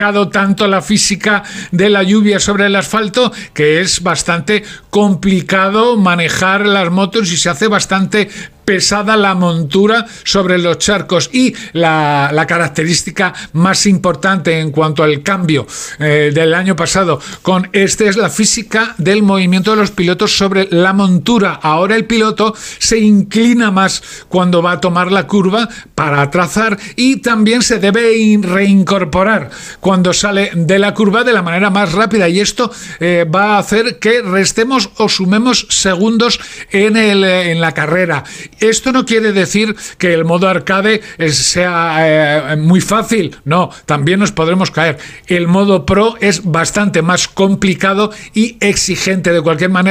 tanto la física de la lluvia sobre el asfalto que es bastante complicado manejar las motos y se hace bastante pesada la montura sobre los charcos. Y la característica más importante en cuanto al cambio del año pasado con este es la física del movimiento de los pilotos sobre la montura. Ahora el piloto se inclina más cuando va a tomar la curva para trazar y también se debe reincorporar cuando sale de la curva de la manera más rápida, y esto va a hacer que restemos o sumemos segundos en la carrera. Esto no quiere decir que el modo arcade sea muy fácil, no, también nos podremos caer. El modo pro es bastante más complicado y exigente. De cualquier manera,